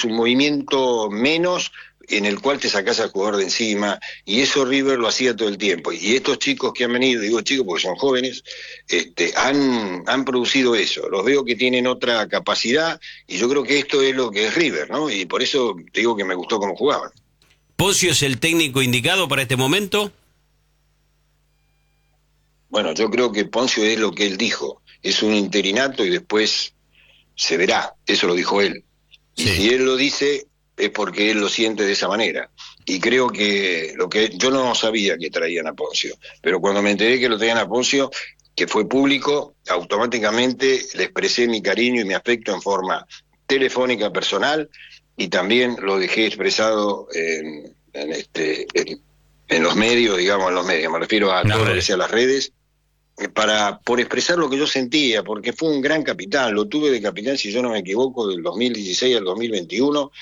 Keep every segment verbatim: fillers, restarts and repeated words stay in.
es un movimiento menos en el cual te sacás al jugador de encima, y eso River lo hacía todo el tiempo. Y estos chicos que han venido, digo chicos porque son jóvenes, este, han, han producido eso. Los veo que tienen otra capacidad, y yo creo que esto es lo que es River, ¿no? Y por eso te digo que me gustó cómo jugaban. ¿Ponzio es el técnico indicado para este momento? Bueno, yo creo que Ponzio es lo que él dijo, es un interinato y después se verá, eso lo dijo él. Y sí. Si él lo dice, es porque él lo siente de esa manera. Y creo que lo que yo no sabía que traían a Ponzio, pero cuando me enteré que lo traían a Ponzio, que fue público, automáticamente le expresé mi cariño y mi afecto en forma telefónica personal, y también lo dejé expresado en, en, este, en, en los medios, digamos, en los medios, me refiero a no, todo lo que sea las redes, para por expresar lo que yo sentía, porque fue un gran capitán, lo tuve de capitán, si yo no me equivoco, del dos mil dieciséis al dos mil veintiuno,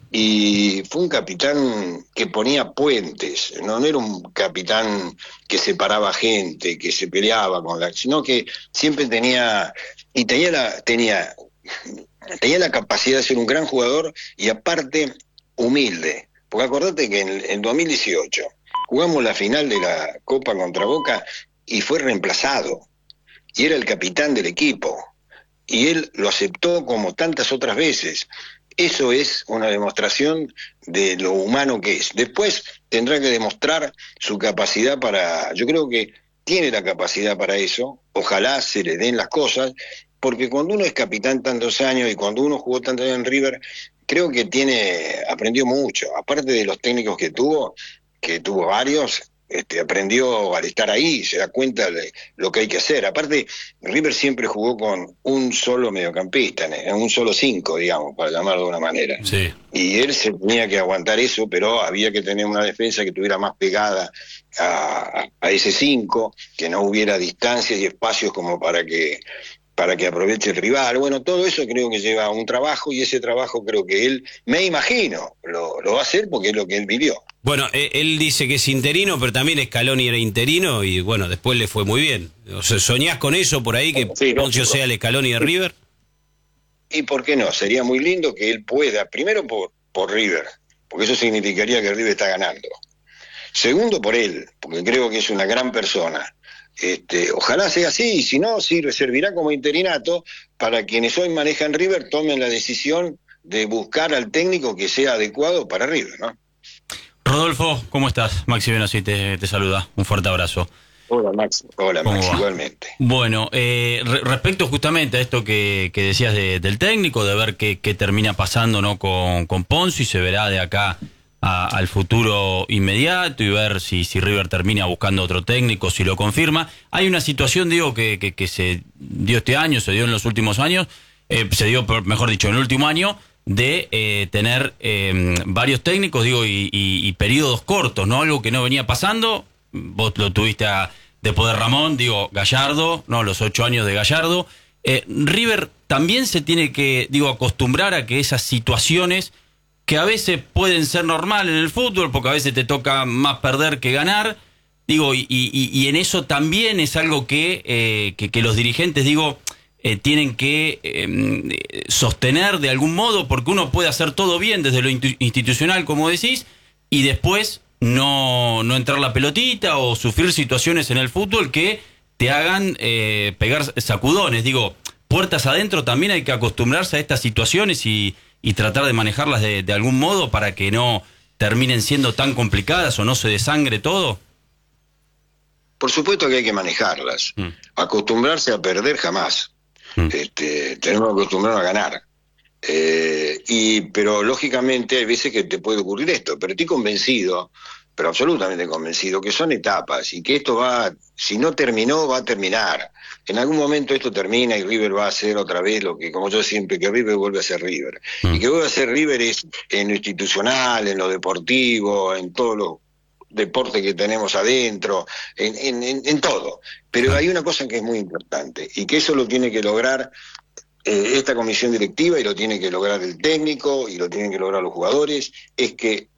y fue un capitán que ponía puentes, no, no era un capitán que separaba gente, que se peleaba con la, sino que siempre tenía, y tenía la, tenía, tenía la capacidad de ser un gran jugador, y aparte humilde, porque acordate que en el dos mil dieciocho jugamos la final de la Copa contra Boca, y fue reemplazado, y era el capitán del equipo, y él lo aceptó como tantas otras veces. Eso es una demostración de lo humano que es. Después tendrá que demostrar su capacidad para, yo creo que tiene la capacidad para eso, ojalá se le den las cosas, porque cuando uno es capitán tantos años y cuando uno jugó tantos años en River, creo que tiene, aprendió mucho, aparte de los técnicos que tuvo, que tuvo varios, Este, aprendió al estar ahí, se da cuenta de lo que hay que hacer. Aparte, River siempre jugó con un solo mediocampista, un solo cinco, digamos, para llamarlo de una manera. Sí. Y él se tenía que aguantar eso, pero había que tener una defensa que estuviera más pegada a, a ese cinco, que no hubiera distancias y espacios como para que para que aproveche el rival. Bueno, todo eso creo que lleva un trabajo, y ese trabajo creo que él, me imagino, lo, lo va a hacer porque es lo que él vivió. Bueno, él dice que es interino, pero también Scaloni era interino y bueno, después le fue muy bien. O sea, ¿soñás con eso por ahí, que sí, Ponzio sea el Scaloni de River? ¿Y por qué no? Sería muy lindo que él pueda, primero por, por River, porque eso significaría que River está ganando. Segundo, por él, porque creo que es una gran persona. Este, ojalá sea así, y si no, sí servirá como interinato para quienes hoy manejan River, tomen la decisión de buscar al técnico que sea adecuado para River, ¿no? Rodolfo, ¿cómo estás? Maxi Venassi te, te saluda, un fuerte abrazo. Hola Max, hola Max, igualmente. Bueno, eh, re respecto justamente a esto que, que decías de, del técnico, de ver qué, qué termina pasando, ¿no? con, con Ponzio, y se verá de acá a, al futuro inmediato, y ver si, si River termina buscando otro técnico, si lo confirma. Hay una situación, digo, que, que, que se dio este año, se dio en los últimos años, eh, se dio, mejor dicho, en el último año, de eh, tener eh, varios técnicos, digo, y, y, y periodos cortos, ¿no? Algo que no venía pasando. Vos lo tuviste a, de Poder Ramón, digo, Gallardo, ¿no? Los ocho años de Gallardo. Eh, River también se tiene que, digo, acostumbrar a que esas situaciones, que a veces pueden ser normales en el fútbol, porque a veces te toca más perder que ganar, digo, y, y, y en eso también es algo que, eh, que, que los dirigentes, digo, Eh, tienen que eh, sostener de algún modo, porque uno puede hacer todo bien desde lo institucional, como decís, y después no, no entrar la pelotita o sufrir situaciones en el fútbol que te hagan eh, pegar sacudones. Digo, puertas adentro también hay que acostumbrarse a estas situaciones y, y tratar de manejarlas de, de algún modo para que no terminen siendo tan complicadas o no se desangre todo. Por supuesto que hay que manejarlas. Mm. Acostumbrarse a perder jamás. Este, tenemos que acostumbrarnos a ganar, eh, y, pero lógicamente hay veces que te puede ocurrir esto, pero estoy convencido, pero absolutamente convencido, que son etapas y que esto va, si no terminó, va a terminar. En algún momento esto termina y River va a hacer otra vez lo que, como yo siempre, que River vuelve a ser River. Mm. Y que vuelve a ser River es en lo institucional, en lo deportivo, en todo lo deporte que tenemos adentro, en, en, en, en todo. Pero hay una cosa que es muy importante, y que eso lo tiene que lograr eh, esta comisión directiva, y lo tiene que lograr el técnico, y lo tienen que lograr los jugadores, es que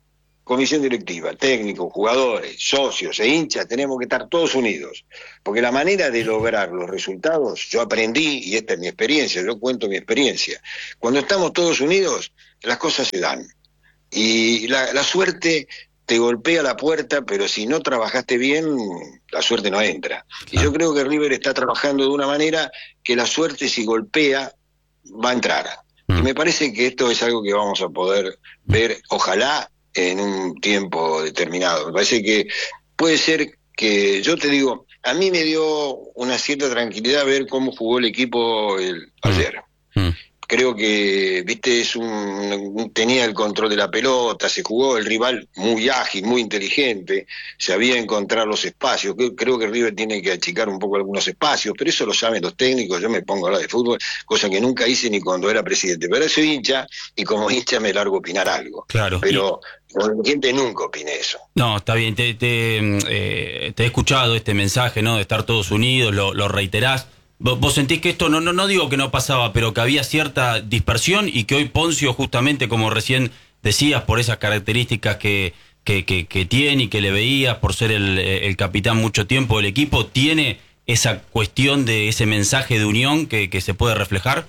comisión directiva, técnicos, jugadores, socios e hinchas, tenemos que estar todos unidos, porque la manera de lograr los resultados, yo aprendí, y esta es mi experiencia, yo cuento mi experiencia, cuando estamos todos unidos, las cosas se dan, y la, la suerte te golpea la puerta, pero si no trabajaste bien, la suerte no entra. Y yo creo que River está trabajando de una manera que la suerte, si golpea, va a entrar. Y me parece que esto es algo que vamos a poder ver, ojalá, en un tiempo determinado. Me parece que puede ser que, yo te digo, a mí me dio una cierta tranquilidad ver cómo jugó el equipo el, ayer. Mm. Creo que, viste, es un, tenía el control de la pelota, se jugó, el rival muy ágil, muy inteligente, sabía encontrar los espacios. Creo que River tiene que achicar un poco algunos espacios, pero eso lo saben los técnicos. Yo me pongo a hablar de fútbol, cosa que nunca hice ni cuando era presidente. Pero soy hincha, y como hincha me largo a opinar algo. Claro. Pero y... como gente nunca opine eso. No, está bien, te, te, eh, te he escuchado este mensaje, ¿no? De estar todos unidos, lo, lo reiterás. ¿Vos sentís que esto, no, no, no digo que no pasaba, pero que había cierta dispersión y que hoy Poncio, justamente como recién decías, por esas características que, que, que, que tiene y que le veías, por ser el, el capitán mucho tiempo del equipo, tiene esa cuestión de ese mensaje de unión que, que se puede reflejar?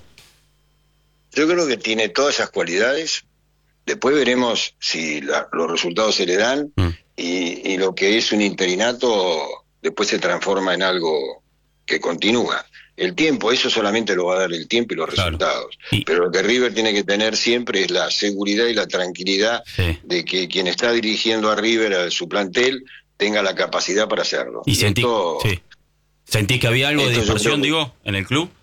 Yo creo que tiene todas esas cualidades. Después veremos si la, los resultados se le dan mm. y, y lo que es un interinato después se transforma en algo que continúa. El tiempo, eso solamente lo va a dar el tiempo y los claro. resultados. Y... Pero lo que River tiene que tener siempre es la seguridad y la tranquilidad sí. de que quien está dirigiendo a River, a su plantel, tenga la capacidad para hacerlo. ¿Y, y sentí, esto, sí. sentí que había algo de dispersión, digo, en el club?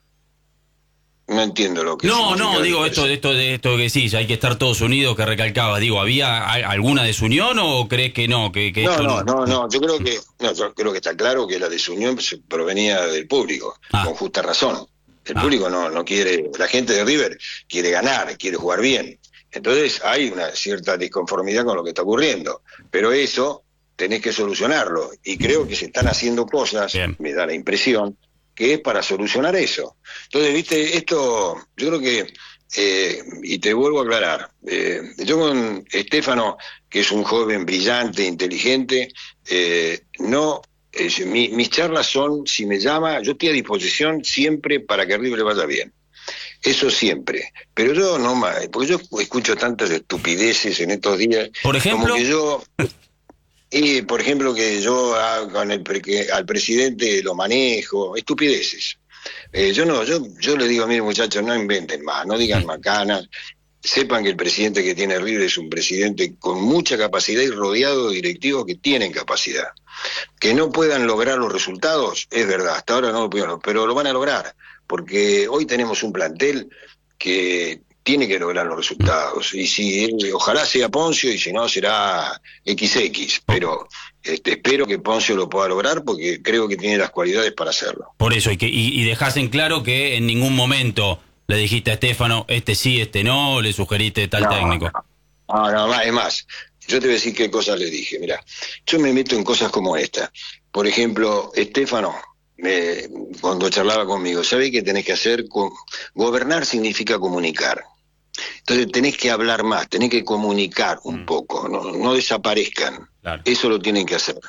No entiendo lo que No, no, digo, esto, esto, esto que sí, hay que estar todos unidos, que recalcaba. Digo, ¿había alguna desunión o crees que no? Que, que no, esto no, no, no, yo creo que no, yo creo que está claro que la desunión provenía del público, ah. con justa razón. El ah. público no, no quiere, la gente de River quiere ganar, quiere jugar bien. Entonces hay una cierta disconformidad con lo que está ocurriendo. Pero eso tenés que solucionarlo. Y creo que se están haciendo cosas, bien. me da la impresión, que es para solucionar eso. Entonces, viste, esto, yo creo que, eh, y te vuelvo a aclarar, eh, yo con Estefano, que es un joven brillante, inteligente, eh, no, eh, mi, mis charlas son, si me llama, yo estoy a disposición siempre para que a River le vaya bien. Eso siempre. Pero yo no más, porque yo escucho tantas estupideces en estos días. Por ejemplo. Como que yo... Y, por ejemplo, que yo con el que al presidente lo manejo, estupideces. Eh, yo no, yo yo le digo a mis muchachos, no inventen más, no digan macanas, sepan que el presidente que tiene River es un presidente con mucha capacidad y rodeado de directivos que tienen capacidad. Que no puedan lograr los resultados, es verdad, hasta ahora no lo pudieron, pero lo van a lograr, porque hoy tenemos un plantel que tiene que lograr los resultados, y si ojalá sea Poncio, y si no será equis equis, pero este, espero que Poncio lo pueda lograr porque creo que tiene las cualidades para hacerlo. Por eso, y, que, y, y dejás en claro que en ningún momento le dijiste a Estefano, este sí, este no, le sugeriste tal no, técnico. No, no, no, es más, yo te voy a decir qué cosas le dije. Mira, yo me meto en cosas como esta. Por ejemplo, Estefano, me, cuando charlaba conmigo, ¿sabés qué tenés que hacer? Con, gobernar significa comunicar. Entonces tenés que hablar más, tenés que comunicar un mm. poco, no, no desaparezcan. Claro. Eso lo tienen que hacer.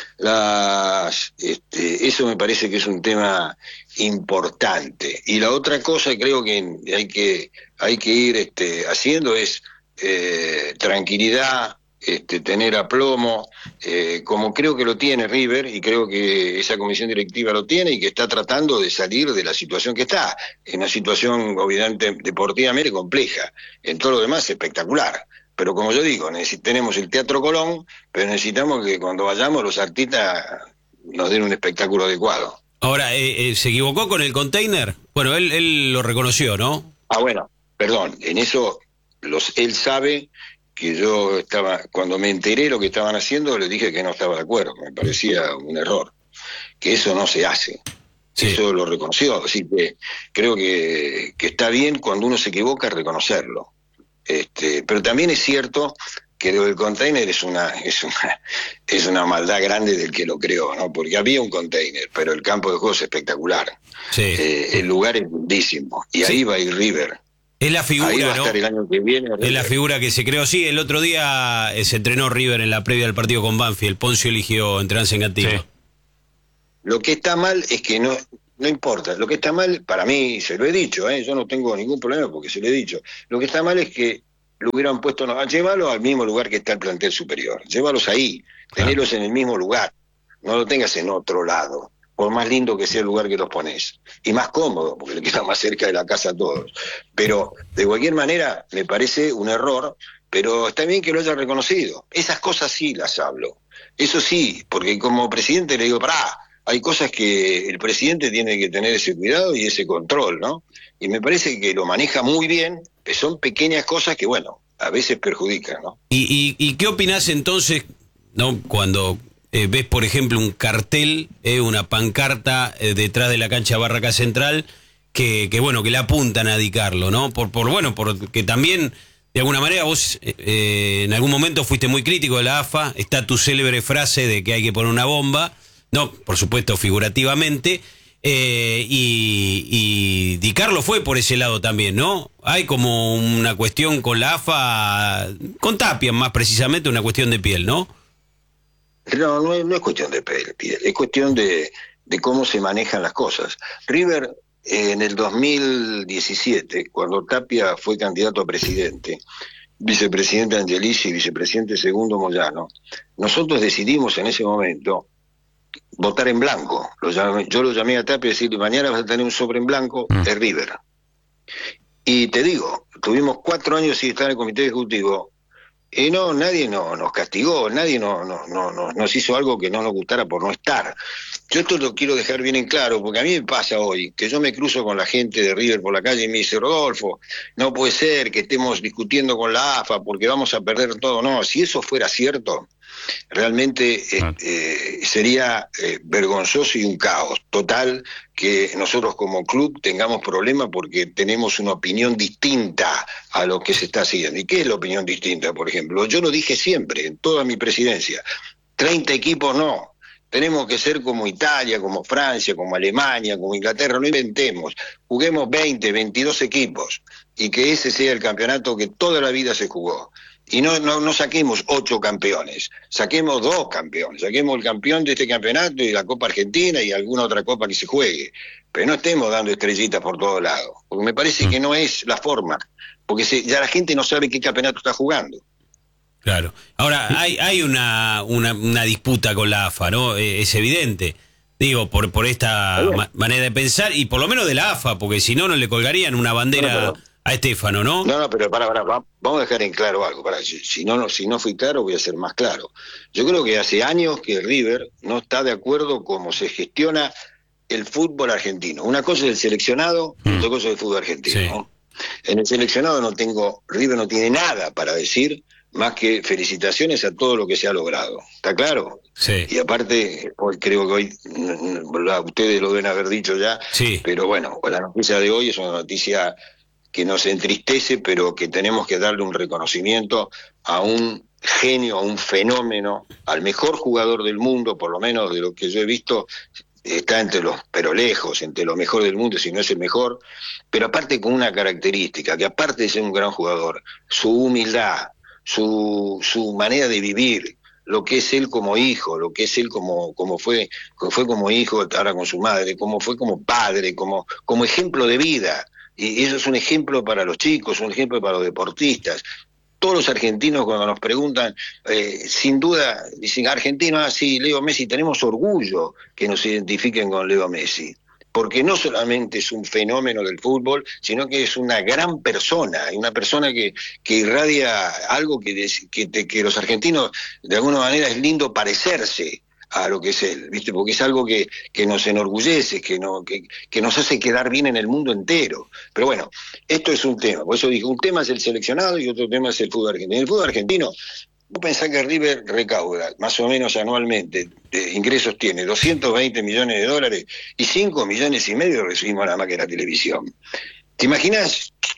Las, este, eso me parece que es un tema importante. Y la otra cosa que creo que hay que, hay que ir este, haciendo es eh, tranquilidad, este, tener aplomo, eh, como creo que lo tiene River, y creo que esa comisión directiva lo tiene, y que está tratando de salir de la situación que está, en una situación obviamente deportivamente compleja, en todo lo demás espectacular, pero como yo digo, tenemos el Teatro Colón, pero necesitamos que cuando vayamos los artistas nos den un espectáculo adecuado. Ahora, eh, eh, ¿se equivocó con el container? Bueno, él, él lo reconoció, ¿no? Ah, bueno, perdón, en eso los, él sabe que yo estaba, cuando me enteré lo que estaban haciendo, le dije que no estaba de acuerdo, me parecía un error, que eso no se hace, sí. Eso lo reconoció, así que creo que, que está bien cuando uno se equivoca reconocerlo, este, pero también es cierto que lo del container es una, es una, es una maldad grande del que lo creó, ¿no? Porque había un container, pero el campo de juego es espectacular, sí. eh, el lugar es lindísimo, y sí. ahí va a ir River. Es la figura, ahí va a ¿no? estar el año que viene. Es la figura que se creó. Sí, el otro día eh, se entrenó River en la previa del partido con Banfield. Poncio eligió entrenarse en Cantino. Sí. Lo que está mal es que no no importa. Lo que está mal, para mí, se lo he dicho, ¿eh? Yo no tengo ningún problema porque se lo he dicho. Lo que está mal es que lo hubieran puesto, no, llévalos al mismo lugar que está el plantel superior. Llévalos ahí, tenerlos claro. en el mismo lugar. No lo tengas en otro lado. Por más lindo que sea el lugar que los pones. Y más cómodo, porque le queda más cerca de la casa a todos. Pero, de cualquier manera, me parece un error, pero está bien que lo haya reconocido. Esas cosas sí las hablo. Eso sí, porque como presidente le digo, pará, hay cosas que el presidente tiene que tener ese cuidado y ese control, ¿no? Y me parece que lo maneja muy bien, que son pequeñas cosas que, bueno, a veces perjudican, ¿no? ¿Y, y, y qué opinás entonces, no, cuando... Eh, ves, por ejemplo, un cartel, eh, una pancarta eh, detrás de la cancha Barraca Central que, que bueno, que le apuntan a Di Carlo, ¿no? Por, por bueno, porque también, de alguna manera, vos eh, en algún momento fuiste muy crítico de la A F A, está tu célebre frase de que hay que poner una bomba, no, por supuesto, figurativamente, eh, y, y Di Carlo fue por ese lado también, ¿no? Hay como una cuestión con la A F A, con Tapia más precisamente, una cuestión de piel, ¿no? No, no es, no es cuestión de piel, es cuestión de, de cómo se manejan las cosas. River, eh, en el dos mil diecisiete, cuando Tapia fue candidato a presidente, vicepresidente Angelici y vicepresidente Segundo Moyano, nosotros decidimos en ese momento votar en blanco. Lo llamé, yo lo llamé a Tapia y decirle, mañana vas a tener un sobre en blanco de River. Y te digo, tuvimos cuatro años sin estar en el comité ejecutivo. Y no, nadie no, nos castigó, nadie no, no, no, no, nos hizo algo que no nos gustara por no estar. Yo esto lo quiero dejar bien en claro, porque a mí me pasa hoy, que yo me cruzo con la gente de River por la calle y me dice, Rodolfo, no puede ser que estemos discutiendo con la A F A porque vamos a perder todo. No, si eso fuera cierto, realmente eh, eh, sería eh, vergonzoso y un caos total que nosotros como club tengamos problemas porque tenemos una opinión distinta a lo que se está haciendo. ¿Y qué es la opinión distinta, por ejemplo? Yo lo dije siempre, en toda mi presidencia, treinta equipos no, tenemos que ser como Italia, como Francia, como Alemania, como Inglaterra, no inventemos, juguemos veinte, veintidós equipos y que ese sea el campeonato que toda la vida se jugó. Y no, no, no saquemos ocho campeones, saquemos dos campeones, saquemos el campeón de este campeonato y la Copa Argentina y alguna otra copa que se juegue, pero no estemos dando estrellitas por todos lados, porque me parece que no es la forma, porque se, ya la gente no sabe qué campeonato está jugando. Claro. Ahora, hay hay una, una, una disputa con la A F A, ¿no? Eh, es evidente, digo, por, por esta ma manera de pensar, y por lo menos de la A F A, porque si no, no le colgarían una bandera... No, pero... a Estefano, ¿no? No, no, pero para, para, vamos a dejar en claro algo. Para, si, no, si no fui claro, voy a ser más claro. Yo creo que hace años que River no está de acuerdo cómo se gestiona el fútbol argentino. Una cosa es el seleccionado, mm. otra cosa es el fútbol argentino. Sí. ¿no? En el seleccionado no tengo, River no tiene nada para decir más que felicitaciones a todo lo que se ha logrado. ¿Está claro? Sí. Y aparte, hoy creo que hoy, ustedes lo deben haber dicho ya, sí. Pero bueno, la noticia de hoy es una noticia que nos entristece, pero que tenemos que darle un reconocimiento a un genio, a un fenómeno, al mejor jugador del mundo, por lo menos de lo que yo he visto, está entre los, pero lejos, entre lo mejor del mundo, si no es el mejor, pero aparte con una característica, que aparte de ser un gran jugador, su humildad, su, su manera de vivir, lo que es él como hijo, lo que es él como, como fue, fue como hijo ahora con su madre, como fue como padre, como, como ejemplo de vida. Y eso es un ejemplo para los chicos, un ejemplo para los deportistas. Todos los argentinos cuando nos preguntan, eh, sin duda, dicen, argentino, ah, sí, Leo Messi, tenemos orgullo que nos identifiquen con Leo Messi. Porque no solamente es un fenómeno del fútbol, sino que es una gran persona, una persona que, que irradia algo que, que, que los argentinos, de alguna manera, es lindo parecerse a lo que es él, ¿viste? Porque es algo que, que nos enorgullece, que, no, que, que nos hace quedar bien en el mundo entero. Pero bueno, esto es un tema, por eso dije, un tema es el seleccionado y otro tema es el fútbol argentino. En el fútbol argentino, vos pensás que River recauda, más o menos anualmente, de ingresos tiene doscientos veinte millones de dólares y cinco millones y medio recibimos nada más que la televisión. ¿Te imaginas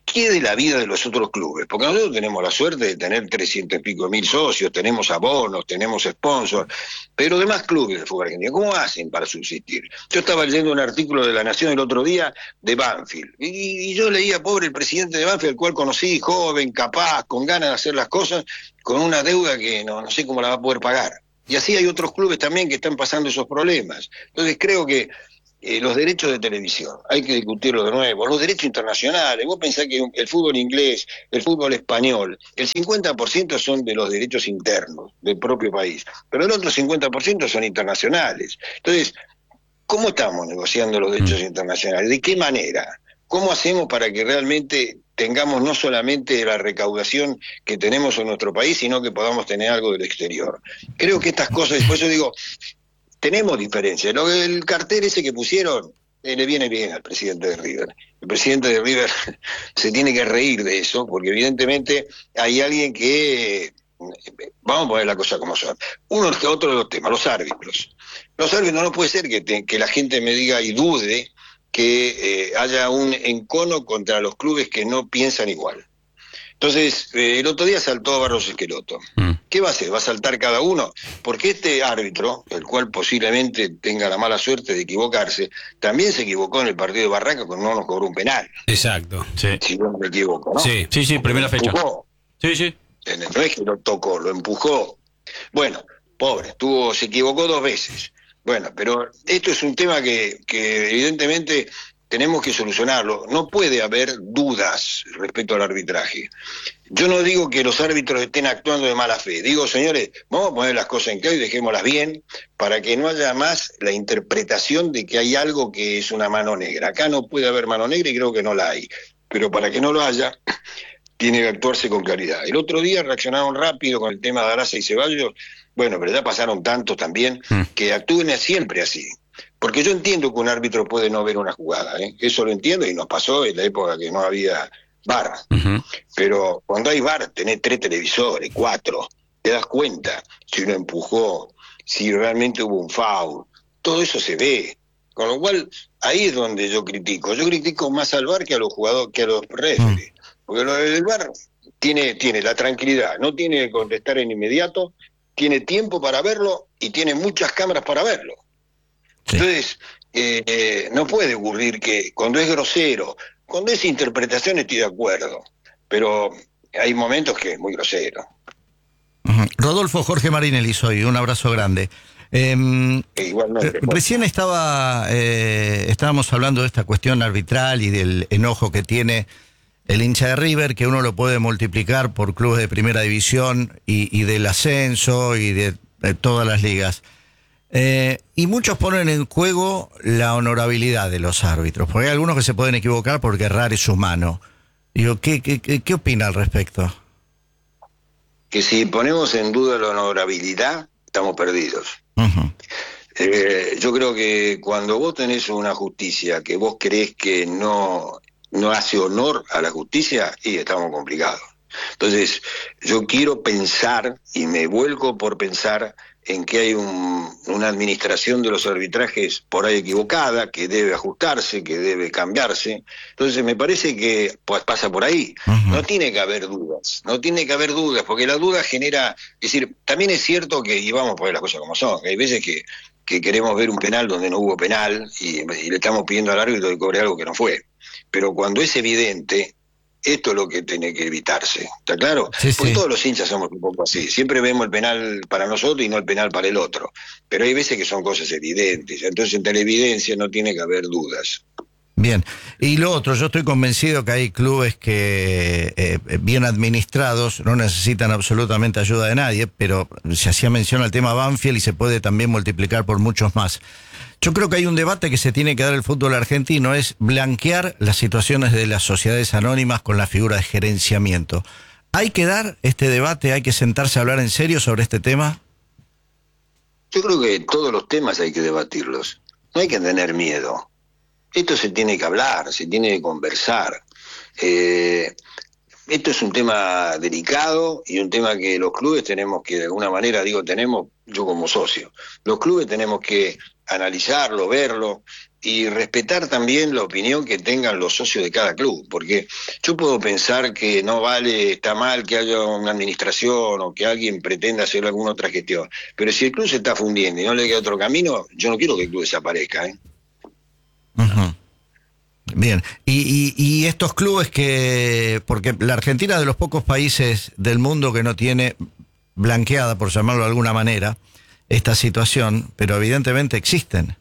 ¿qué de la vida de los otros clubes? Porque nosotros tenemos la suerte de tener trescientos y pico mil socios, tenemos abonos, tenemos sponsors, pero demás clubes de fútbol argentino, ¿cómo hacen para subsistir? Yo estaba leyendo un artículo de La Nación el otro día de Banfield, y, y yo leía, pobre el presidente de Banfield, el cual conocí, joven, capaz, con ganas de hacer las cosas, con una deuda que no, no sé cómo la va a poder pagar. Y así hay otros clubes también que están pasando esos problemas. Entonces creo que eh, los derechos de televisión, hay que discutirlo de nuevo, los derechos internacionales, vos pensás que el fútbol inglés, el fútbol español, el cincuenta por ciento son de los derechos internos del propio país, pero el otro cincuenta por ciento son internacionales. Entonces, ¿cómo estamos negociando los derechos mm. internacionales? ¿De qué manera? ¿Cómo hacemos para que realmente tengamos no solamente la recaudación que tenemos en nuestro país, sino que podamos tener algo del exterior? Creo que estas cosas, después yo digo, tenemos diferencias. Lo, el cartel ese que pusieron, eh, le viene bien al presidente de River. El presidente de River se tiene que reír de eso, porque evidentemente hay alguien que, eh, vamos a poner la cosa como son. Uno que otro de los temas, los árbitros. Los árbitros no puede ser que, te, que la gente me diga y dude que eh, haya un encono contra los clubes que no piensan igual. Entonces, eh, el otro día saltó Barros Esqueloto. Mm. ¿Qué va a hacer? ¿Va a saltar cada uno? Porque este árbitro, el cual posiblemente tenga la mala suerte de equivocarse, también se equivocó en el partido de Barranca cuando no nos cobró un penal. Exacto. Sí. Si no me equivoco, ¿no? Sí, sí, sí, primera fecha. Empujó. Sí, sí. No es que lo tocó, lo empujó. Bueno, pobre, estuvo, se equivocó dos veces. Bueno, pero esto es un tema que, que evidentemente tenemos que solucionarlo. No puede haber dudas respecto al arbitraje. Yo no digo que los árbitros estén actuando de mala fe. Digo, señores, vamos a poner las cosas en claro y dejémoslas bien para que no haya más la interpretación de que hay algo que es una mano negra. Acá no puede haber mano negra y creo que no la hay. Pero para que no lo haya, tiene que actuarse con claridad. El otro día reaccionaron rápido con el tema de Araza y Ceballos. Bueno, pero ya pasaron tantos también, que actúen siempre así. Porque yo entiendo que un árbitro puede no ver una jugada, ¿eh? Eso lo entiendo y nos pasó en la época que no había V A R. Uh-huh. Pero cuando hay V A R, tenés tres televisores, cuatro, te das cuenta si uno empujó, si realmente hubo un foul, todo eso se ve. Con lo cual, ahí es donde yo critico. Yo critico más al V A R que a los jugadores, que a los referees. Porque lo del V A R tiene, tiene la tranquilidad, no tiene que contestar en inmediato, tiene tiempo para verlo y tiene muchas cámaras para verlo. Sí. Entonces, eh, eh, no puede ocurrir que cuando es grosero, cuando es interpretación estoy de acuerdo, pero hay momentos que es muy grosero. Uh-huh. Rodolfo Jorge Marinelli soy, un abrazo grande. Eh, Igualmente. Recién estaba, eh, estábamos hablando de esta cuestión arbitral y del enojo que tiene el hincha de River, que uno lo puede multiplicar por clubes de primera división y, y del ascenso y de, de todas las ligas. Eh, y muchos ponen en juego la honorabilidad de los árbitros, porque hay algunos que se pueden equivocar porque errar es humano. Digo, ¿qué, qué, qué, qué opina al respecto? Que si ponemos en duda la honorabilidad, estamos perdidos. Uh-huh. Eh, yo creo que cuando vos tenés una justicia que vos creés que no... no hace honor a la justicia, y estamos complicados. Entonces, yo quiero pensar, y me vuelco por pensar, en que hay un, una administración de los arbitrajes por ahí equivocada, que debe ajustarse, que debe cambiarse. Entonces, me parece que pues, pasa por ahí. Uh-huh. No tiene que haber dudas, no tiene que haber dudas, porque la duda genera... Es decir, también es cierto que, y vamos a poner las cosas como son, que hay veces que, que queremos ver un penal donde no hubo penal, y, y le estamos pidiendo al árbitro que cobre algo que no fue. Pero cuando es evidente, esto es lo que tiene que evitarse, ¿está claro? Sí, Porque sí. Todos los hinchas somos un poco así, siempre vemos el penal para nosotros y no el penal para el otro, pero hay veces que son cosas evidentes, entonces entre la evidencia no tiene que haber dudas. Bien, y lo otro, yo estoy convencido que hay clubes que eh, bien administrados no necesitan absolutamente ayuda de nadie, pero se hacía mención al tema Banfield y se puede también multiplicar por muchos más. Yo creo que hay un debate que se tiene que dar el fútbol argentino, es blanquear las situaciones de las sociedades anónimas con la figura de gerenciamiento. ¿Hay que dar este debate? ¿Hay que sentarse a hablar en serio sobre este tema? Yo creo que todos los temas hay que debatirlos. No hay que tener miedo. Esto se tiene que hablar, se tiene que conversar. Eh, esto es un tema delicado y un tema que los clubes tenemos que, de alguna manera, digo, tenemos, yo como socio, los clubes tenemos que analizarlo, verlo, y respetar también la opinión que tengan los socios de cada club, porque yo puedo pensar que no vale, está mal que haya una administración o que alguien pretenda hacer alguna otra gestión, pero si el club se está fundiendo y no le queda otro camino, yo no quiero que el club desaparezca, ¿eh? Uh-huh. Bien, y, y, y estos clubes que, porque la Argentina es de los pocos países del mundo que no tiene blanqueada, por llamarlo de alguna manera, esta situación, pero evidentemente existen.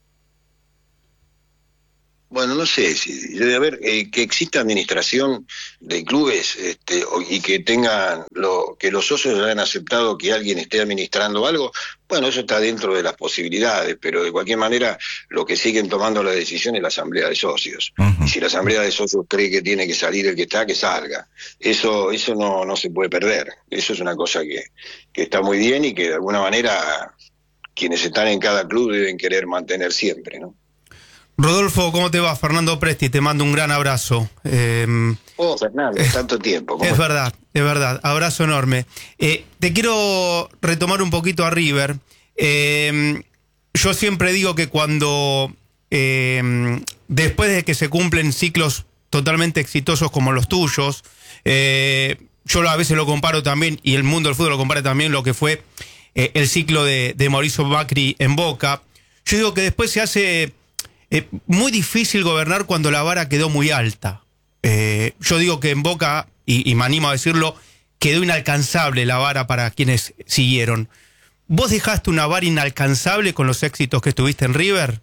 Bueno, no sé, si debe haber, eh, que exista administración de clubes este, o, y que tengan, lo, que los socios hayan aceptado que alguien esté administrando algo, bueno, eso está dentro de las posibilidades, pero de cualquier manera lo que siguen tomando la decisión es la asamblea de socios. Uh-huh. Y si la asamblea de socios cree que tiene que salir el que está, que salga. Eso eso no, no se puede perder. Eso es una cosa que, que está muy bien y que de alguna manera quienes están en cada club deben querer mantener siempre, ¿no? Rodolfo, ¿cómo te va? Fernando Presti, te mando un gran abrazo. Eh, oh, Fernando, tanto tiempo. Es verdad, es verdad. Abrazo enorme. Eh, te quiero retomar un poquito a River. Eh, yo siempre digo que cuando, eh, después de que se cumplen ciclos totalmente exitosos como los tuyos, eh, yo a veces lo comparo también, y el mundo del fútbol lo compara también, lo que fue eh, el ciclo de, de Mauricio Macri en Boca. Yo digo que después se hace... Eh, muy difícil gobernar cuando la vara quedó muy alta. Eh, yo digo que en Boca, y, y me animo a decirlo, quedó inalcanzable la vara para quienes siguieron. ¿Vos dejaste una vara inalcanzable con los éxitos que tuviste en River?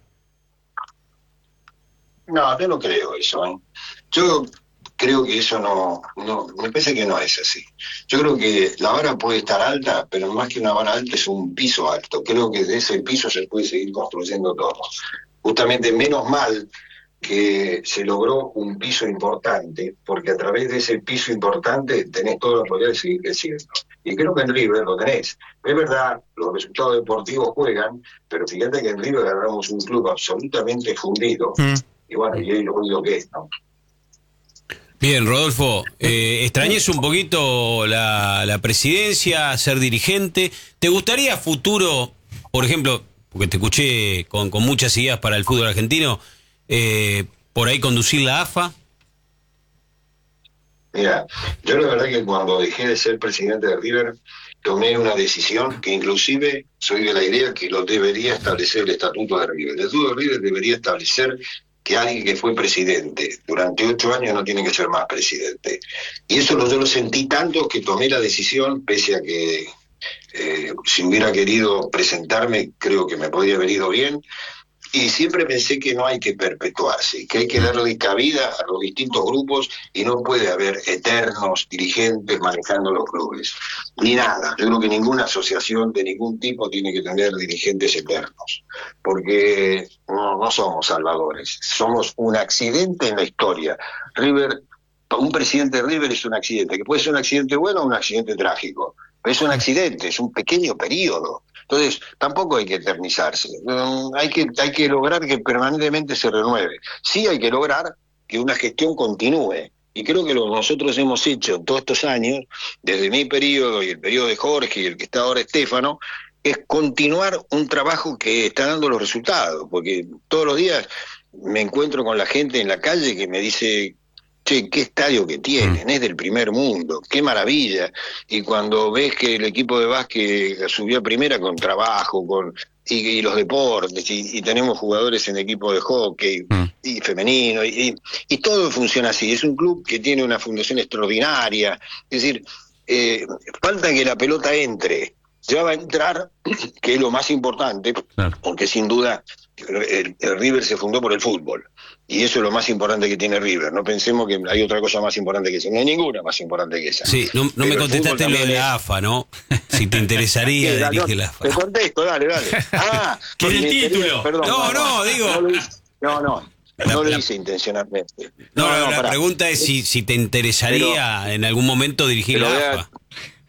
No, yo no creo eso, ¿eh? Yo creo que eso no, no, me parece que no es así. Yo creo que la vara puede estar alta, pero más que una vara alta es un piso alto. Creo que de ese piso se puede seguir construyendo todo. Justamente menos mal que se logró un piso importante, porque a través de ese piso importante tenés toda la posibilidad de seguir creciendo. Y creo que en River lo tenés. Es verdad, los resultados deportivos juegan, pero fíjate que en River agarramos un club absolutamente fundido. Mm. Y bueno, y es lo único que es, ¿no? Bien, Rodolfo, eh, extrañes un poquito la, la presidencia, ser dirigente. ¿Te gustaría a futuro, por ejemplo, porque te escuché con, con muchas ideas para el fútbol argentino, eh, por ahí conducir la A F A? Mira, yo la verdad que cuando dejé de ser presidente de River, tomé una decisión que inclusive soy de la idea que lo debería establecer el Estatuto de River. El Estatuto de River debería establecer que alguien que fue presidente durante ocho años no tiene que ser más presidente. Y eso lo, yo lo sentí tanto que tomé la decisión, pese a que Eh, si hubiera querido presentarme, creo que me podría haber ido bien, y siempre pensé que no hay que perpetuarse, que hay que darle cabida a los distintos grupos y no puede haber eternos dirigentes manejando los clubes, ni nada. Yo creo que ninguna asociación de ningún tipo tiene que tener dirigentes eternos, porque no, no somos salvadores, somos un accidente en la historia. River, un presidente de River es un accidente, que puede ser un accidente bueno o un accidente trágico. Es un accidente, es un pequeño periodo. Entonces, tampoco hay que eternizarse. Um, hay que hay que lograr que permanentemente se renueve. Sí hay que lograr que una gestión continúe. Y creo que lo que nosotros hemos hecho todos estos años, desde mi periodo y el periodo de Jorge y el que está ahora Estefano, es continuar un trabajo que está dando los resultados. Porque todos los días me encuentro con la gente en la calle que me dice... Che, qué estadio que tienen, es del primer mundo, qué maravilla. Y cuando ves que el equipo de básquet subió a primera con trabajo, con y, y los deportes, y, y tenemos jugadores en equipo de hockey mm. y femenino, y, y todo funciona así. Es un club que tiene una fundación extraordinaria. Es decir, eh, falta que la pelota entre. Ya va a entrar, que es lo más importante, claro. Porque sin duda el, el River se fundó por el fútbol. Y eso es lo más importante que tiene River. No pensemos que hay otra cosa más importante que esa. No hay ninguna más importante que esa. Sí, no, no me contestaste lo de la A F A, ¿no? Si te interesaría sí, dirigir la A F A. Te contesto, dale, dale. Ah, ¿qué es el título? Perdón, no, no, no, digo. No, lo hice, no, no, la, no lo hice intencionalmente. No, no, no la pará. Pregunta es si, si te interesaría pero, en algún momento dirigir la A F A.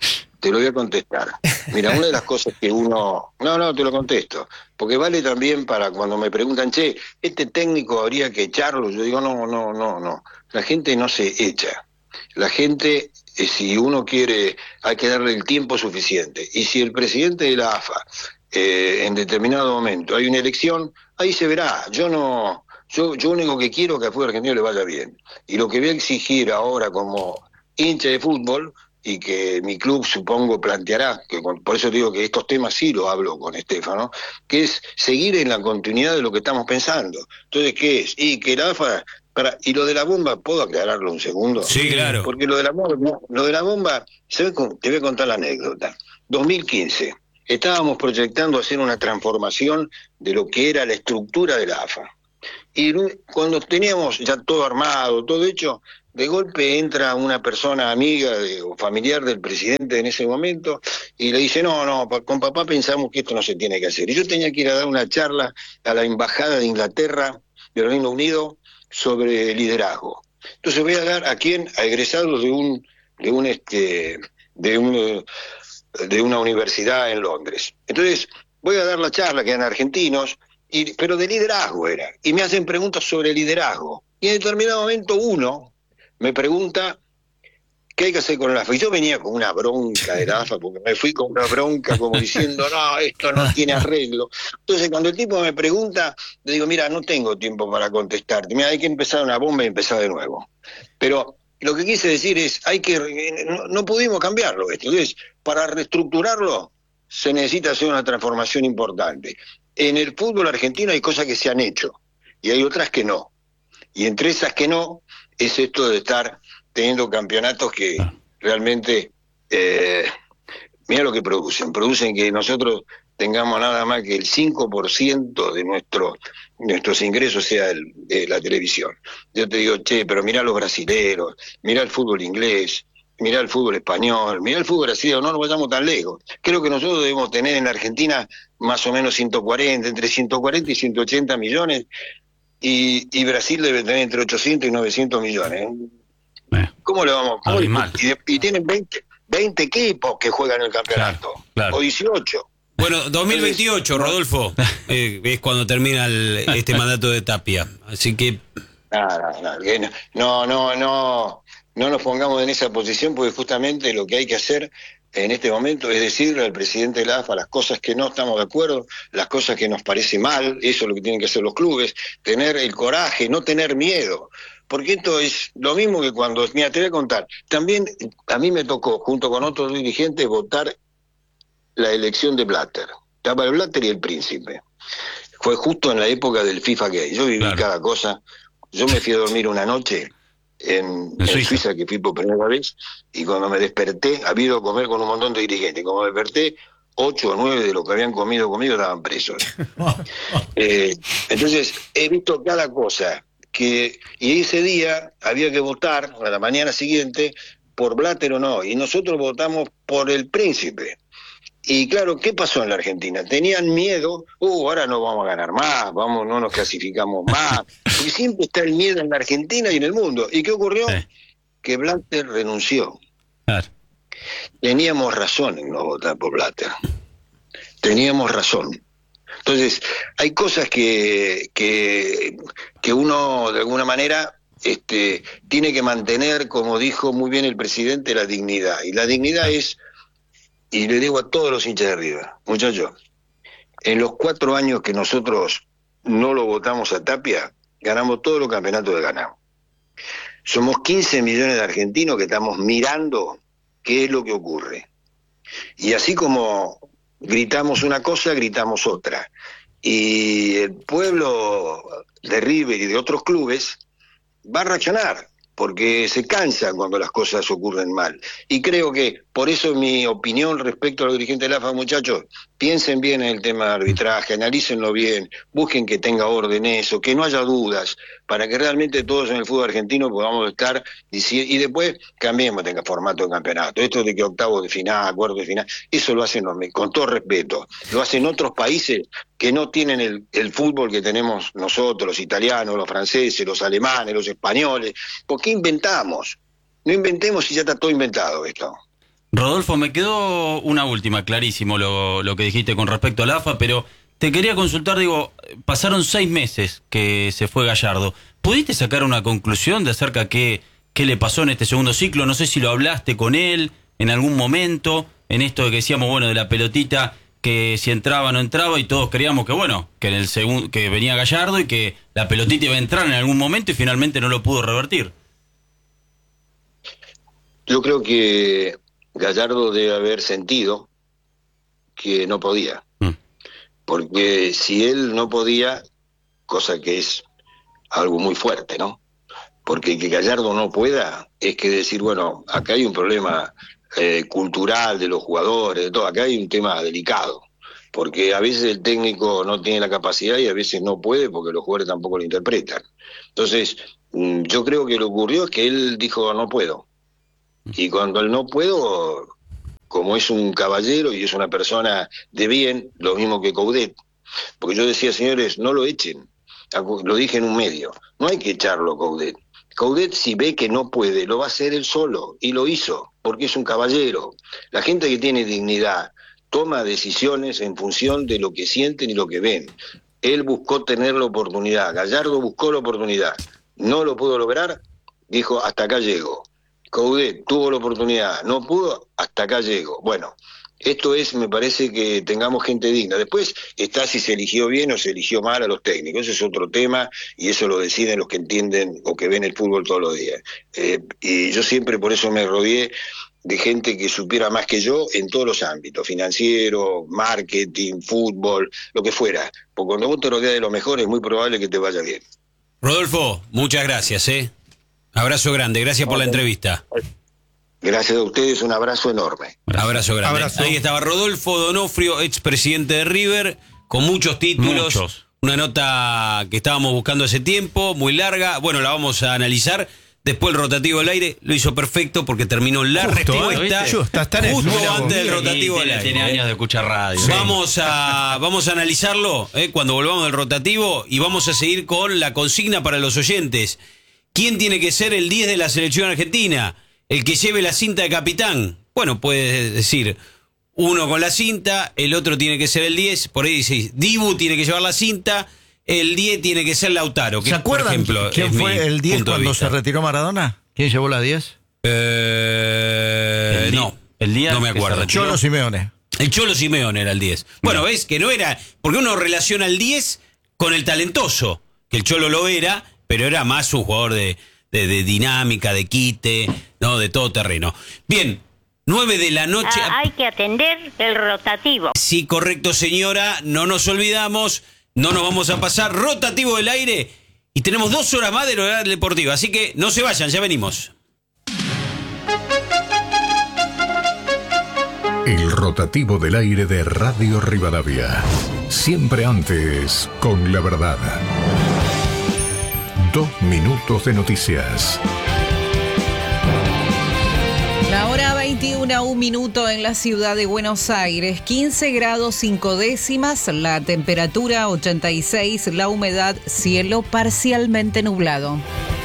Te lo voy a contestar. Mira, una de las cosas que uno... No, no, te lo contesto. Porque vale también para cuando me preguntan, che, este técnico habría que echarlo. Yo digo, no, no, no, no. La gente no se echa. La gente, eh, si uno quiere, hay que darle el tiempo suficiente. Y si el presidente de la A F A eh, en determinado momento hay una elección, ahí se verá. Yo no, yo, yo único que quiero es que al fútbol argentino le vaya bien. Y lo que voy a exigir ahora como hincha de fútbol, y que mi club supongo planteará, que con, por eso digo que estos temas sí lo hablo con Estefano, que es seguir en la continuidad de lo que estamos pensando. Entonces, ¿qué es? Y que la A F A, para, y lo de la bomba, ¿puedo aclararlo un segundo? Sí, claro. Porque lo de la bomba, lo de la bomba, te voy a contar la anécdota. dos mil quince, estábamos proyectando hacer una transformación de lo que era la estructura de la A F A. Y cuando teníamos ya todo armado, todo hecho, de golpe entra una persona amiga de, o familiar del presidente en ese momento y le dice, no, no, con papá pensamos que esto no se tiene que hacer. Y yo tenía que ir a dar una charla a la Embajada de Inglaterra, del Reino Unido, sobre liderazgo. Entonces voy a dar a quién, a egresados de un, de un este, de un, de una universidad en Londres. Entonces voy a dar la charla, que eran argentinos, y, pero de liderazgo era, y me hacen preguntas sobre liderazgo. Y en determinado momento uno me pregunta qué hay que hacer con la A F A. Y yo venía con una bronca de la A F A, porque me fui con una bronca como diciendo, no, esto no tiene arreglo. Entonces cuando el tipo me pregunta, le digo, mira, no tengo tiempo para contestarte, mira, hay que empezar una bomba y empezar de nuevo. Pero lo que quise decir es, hay que no, no pudimos cambiarlo esto. Entonces, para reestructurarlo, se necesita hacer una transformación importante. En el fútbol argentino hay cosas que se han hecho, y hay otras que no. Y entre esas que no, es esto de estar teniendo campeonatos que realmente, eh, mira lo que producen, producen que nosotros tengamos nada más que el cinco por ciento de nuestro, nuestros ingresos sea el, de la televisión. Yo te digo, che, pero mira los brasileros, mira el fútbol inglés, mira el fútbol español, mira el fútbol brasileño, no nos vayamos tan lejos. Creo que nosotros debemos tener en Argentina más o menos ciento cuarenta, entre ciento cuarenta y ciento ochenta millones, y, y Brasil debe tener entre ochocientos y novecientos millones. Eh, ¿Cómo le vamos? ¿Cómo le, y, de, y tienen veinte, veinte equipos que juegan el campeonato, claro, claro. O dieciocho. Bueno, dos mil veintiocho, entonces, Rodolfo, eh, es cuando termina el, este mandato de Tapia, así que... Nada, no, no, no, no, no nos pongamos en esa posición, porque justamente lo que hay que hacer en este momento es decirle al presidente de la A F A las cosas que no estamos de acuerdo, las cosas que nos parece mal, eso es lo que tienen que hacer los clubes, tener el coraje, no tener miedo, porque esto es lo mismo que cuando, mira, te voy a contar, también a mí me tocó, junto con otros dirigentes, votar la elección de Blatter, estaba el Blatter y el Príncipe, fue justo en la época del FIFA Gay, yo viví claro. cada cosa, yo me fui a dormir una noche en, en, en Suiza. Suiza, que fui por primera vez, y cuando me desperté, había ido a comer con un montón de dirigentes, como me desperté, ocho o nueve de los que habían comido conmigo estaban presos. eh, entonces, he visto cada cosa, que y ese día había que votar, a la mañana siguiente, por Blatter o no, y nosotros votamos por el Príncipe. Y claro, ¿qué pasó en la Argentina? Tenían miedo, uh, ahora no vamos a ganar más, vamos, no nos clasificamos más, porque siempre está el miedo en la Argentina y en el mundo. ¿Y qué ocurrió? Sí. Que Blatter renunció. Claro. Teníamos razón en no votar por Blatter. Teníamos razón. Entonces, hay cosas que, que, que uno, de alguna manera, este, tiene que mantener, como dijo muy bien el presidente, la dignidad. Y la dignidad es... Y le digo a todos los hinchas de River, muchachos, en los cuatro años que nosotros no lo votamos a Tapia, ganamos todos los campeonatos que ganamos. Somos quince millones de argentinos que estamos mirando qué es lo que ocurre. Y así como gritamos una cosa, gritamos otra. Y el pueblo de River y de otros clubes va a reaccionar, porque se cansa cuando las cosas ocurren mal. Y creo que, por eso mi opinión respecto a los dirigentes de la A F A, muchachos, piensen bien en el tema de arbitraje, analícenlo bien, busquen que tenga orden eso, que no haya dudas, para que realmente todos en el fútbol argentino podamos estar diciendo, y después cambiemos, tenga formato de campeonato. Esto de que octavos de final, cuartos de final, eso lo hacen, con todo respeto, lo hacen otros países que no tienen el, el fútbol que tenemos nosotros, los italianos, los franceses, los alemanes, los españoles. ¿Por qué inventamos? No inventemos si ya está todo inventado esto. Rodolfo, me quedó una última, clarísimo lo, lo que dijiste con respecto a la A F A, pero te quería consultar, digo, pasaron seis meses que se fue Gallardo. ¿Pudiste sacar una conclusión de acerca de qué, qué le pasó en este segundo ciclo? No sé si lo hablaste con él en algún momento, en esto de que decíamos, bueno, de la pelotita que si entraba o no entraba y todos creíamos que bueno, que en el segundo que venía Gallardo y que la pelotita iba a entrar en algún momento y finalmente no lo pudo revertir. Yo creo que Gallardo debe haber sentido que no podía, mm. porque si él no podía, cosa que es algo muy fuerte, ¿no? Porque que Gallardo no pueda es que decir, bueno, acá hay un problema eh, cultural de los jugadores, de todo, acá hay un tema delicado, porque a veces el técnico no tiene la capacidad y a veces no puede porque los jugadores tampoco lo interpretan. Entonces, yo creo que lo que ocurrió es que él dijo, no puedo. Y cuando él no puedo, como es un caballero y es una persona de bien, lo mismo que Coudet, porque yo decía, señores, no lo echen, lo dije en un medio, no hay que echarlo Coudet. Coudet, si ve que no puede, lo va a hacer él solo, y lo hizo, porque es un caballero. La gente que tiene dignidad toma decisiones en función de lo que sienten y lo que ven. Él buscó tener la oportunidad, Gallardo buscó la oportunidad, no lo pudo lograr, dijo, hasta acá llego. Coudet tuvo la oportunidad, no pudo, hasta acá llego. Bueno, esto es, me parece que tengamos gente digna. Después está si se eligió bien o se eligió mal a los técnicos, ese es otro tema y eso lo deciden los que entienden o que ven el fútbol todos los días. Eh, y yo siempre por eso me rodeé de gente que supiera más que yo en todos los ámbitos, financiero, marketing, fútbol, lo que fuera. Porque cuando vos te rodeas de lo mejor es muy probable que te vaya bien. Rodolfo, muchas gracias, ¿eh? Abrazo grande, gracias por la entrevista. Gracias a ustedes, un abrazo enorme. Abrazo grande. Abrazo. Ahí estaba Rodolfo D'Onofrio, expresidente de River, con muchos títulos. Muchos. Una nota que estábamos buscando hace tiempo, muy larga. Bueno, la vamos a analizar. Después el rotativo del aire lo hizo perfecto porque terminó la justo, respuesta ¿eh? Justo, justo antes del rotativo del aire. Tiene años de escuchar radio. Vamos a, vamos a analizarlo ¿eh? cuando volvamos del rotativo y vamos a seguir con la consigna para los oyentes. ¿Quién tiene que ser el diez de la selección argentina? El que lleve la cinta de capitán. Bueno, puedes decir uno con la cinta, el otro tiene que ser el diez. Por ahí dice, Dibu tiene que llevar la cinta, el diez tiene que ser Lautaro. Que, ¿Se acuerdan por ejemplo, quién fue el diez cuando se retiró Maradona? ¿Quién llevó la diez? Eh, el no, el diez no me acuerdo. El Cholo Simeone. El Cholo Simeone era el diez. Bueno, ves que no era, porque uno relaciona el diez con el talentoso, que el Cholo lo era, pero era más un jugador de, de, de dinámica, de quite, no, de todo terreno. Bien, nueve de la noche. Ah, hay que atender el rotativo. Sí, correcto, señora, no nos olvidamos, no nos vamos a pasar rotativo del aire y tenemos dos horas más de horario deportivo, así que no se vayan, ya venimos. El rotativo del aire de Radio Rivadavia. Siempre antes, con la verdad. Dos minutos de noticias. La hora veintiuno, un minuto en la ciudad de Buenos Aires, quince grados cinco décimas, la temperatura ochenta y seis, la humedad cielo parcialmente nublado.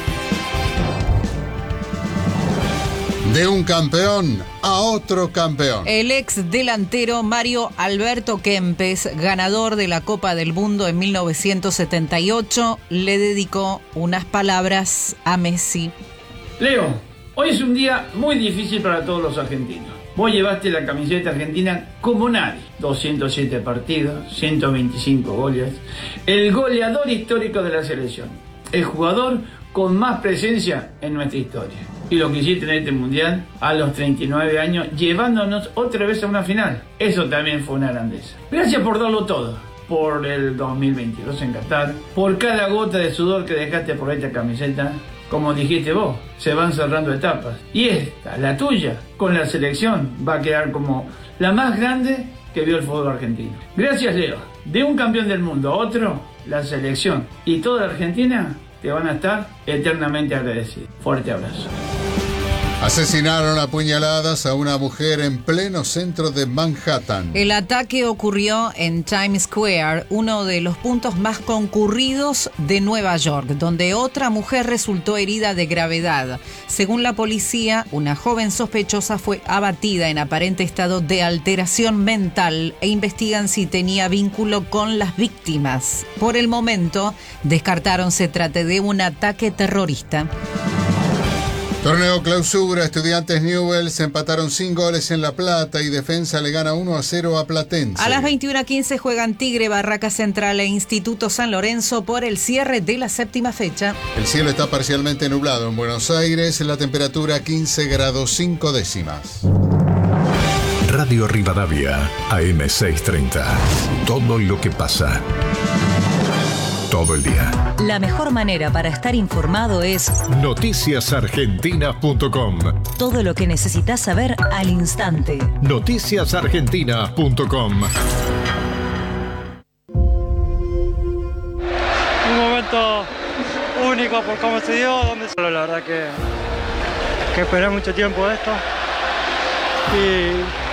De un campeón a otro campeón. El ex delantero Mario Alberto Kempes, ganador de la Copa del Mundo en mil novecientos setenta y ocho, le dedicó unas palabras a Messi. Leo, hoy es un día muy difícil para todos los argentinos. Vos llevaste la camiseta argentina como nadie. doscientos siete partidos, ciento veinticinco goles. El goleador histórico de la selección. El jugador con más presencia en nuestra historia. Y lo que hiciste en este mundial a los treinta y nueve años, llevándonos otra vez a una final. Eso también fue una grandeza. Gracias por darlo todo. Por el dos mil veintidós en Qatar. Por cada gota de sudor que dejaste por esta camiseta. Como dijiste vos, se van cerrando etapas. Y esta, la tuya, con la selección, va a quedar como la más grande que vio el fútbol argentino. Gracias, Leo. De un campeón del mundo a otro, la selección y toda la Argentina te van a estar eternamente agradecidos. Fuerte abrazo. Asesinaron a puñaladas a una mujer en pleno centro de Manhattan. El ataque ocurrió en Times Square, uno de los puntos más concurridos de Nueva York, donde otra mujer resultó herida de gravedad. Según la policía, una joven sospechosa fue abatida en aparente estado de alteración mental e investigan si tenía vínculo con las víctimas. Por el momento, descartaron se trate de un ataque terrorista. Torneo clausura, Estudiantes Newell's empataron sin goles en La Plata y Defensa le gana uno a cero a Platense. A las veintiuna quince juegan Tigre, Barraca Central e Instituto San Lorenzo por el cierre de la séptima fecha. El cielo está parcialmente nublado en Buenos Aires, la temperatura quince grados cinco décimas. Radio Rivadavia, A M seiscientos treinta. Todo lo que pasa. Todo el día. La mejor manera para estar informado es noticias argentinas punto com. Todo lo que necesitas saber al instante. noticias argentinas punto com. Un momento único por cómo se dio, donde se... La verdad que, que esperé mucho tiempo esto y